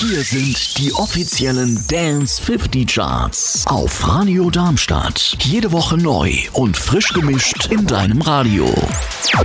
Hier sind die offiziellen Dance 50 Charts auf Radio Darmstadt. Jede Woche neu und frisch gemischt in deinem Radio.